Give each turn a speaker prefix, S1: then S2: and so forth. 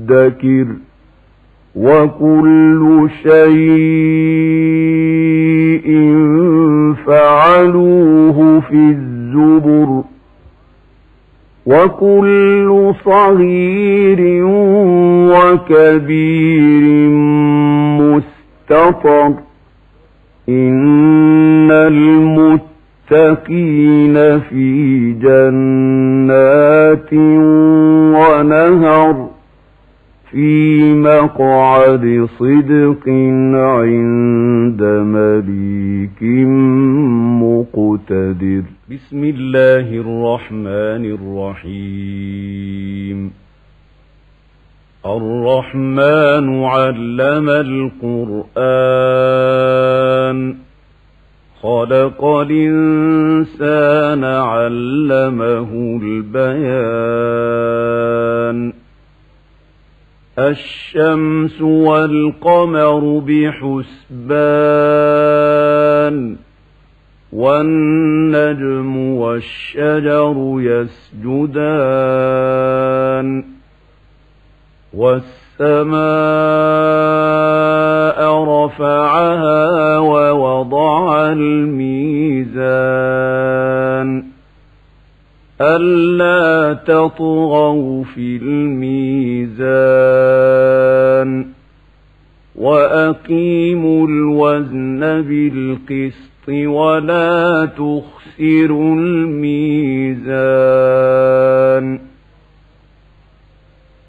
S1: مدكر وكل شيء فعلوه في الزبر وكل صغير وكبير مستطر إن المتقين في جنات ونهر في مقعد صدق عند مليك مقتدر. بسم الله الرحمن الرحيم. الرحمن علم القرآن خلق الإنسان علمه البيان الشمس والقمر بحسبان والنجم والشجر يسجدان والسماء رفعها ووضع الميزان ألا تطغوا في الميزان وأقيموا الوزن بالقسط ولا تخسروا الميزان